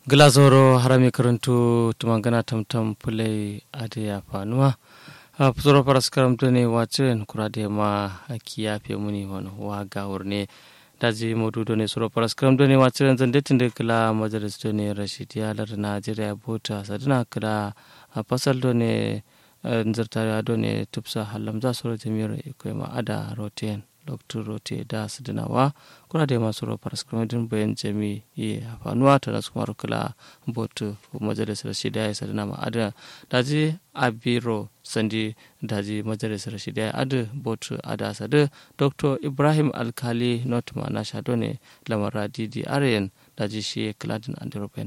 Glazoro harami karantu tumangana tamtam pulai ade fanuwa fuzoro paras karamtu ne wacin kurade ma akiya fe muni wani waga wurne daji modudo ne soro paras karamtu ne wacin zandetin da kila majalis ne rashidiya lar Najeriya bota sadina kila fasal do ne nzartari do ne tupsa halamza soro jami'ar ikwai ma'ada roten Dr. Rote da Sidinawa kuna da masu rofar skirmadin bayan jami ya fanuwa ta nasu kuma rukula botu majalisar shida ya sadina ma'ada daji abiro sandi daji majalisar shida ya adu botu ada sadu Dr. Ibrahim Alkali Notma na shado ne lamara didi arayan daji shi ya kiladin andiropen